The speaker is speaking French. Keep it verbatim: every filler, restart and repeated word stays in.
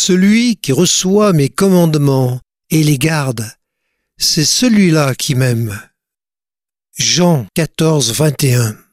Celui qui reçoit mes commandements et les garde, c'est celui-là qui m'aime. Jean quatorze, vingt et un.